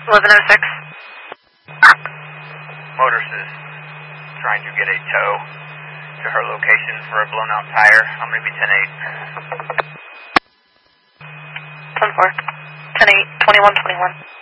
1106. Motorist is trying to get a tow to her location for a blown out tire. I'm going to be 10-8. 10-4. 10-8, 2121.